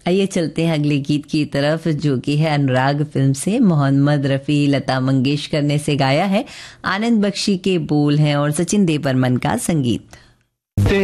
आइए चलते हैं अगले गीत की तरफ, जो कि है अनुराग फिल्म से। मोहम्मद रफ़ी, लता मंगेशकर ने इसे गाया है। आनंद बख्शी के बोल हैं और सचिन देव बर्मन का संगीत।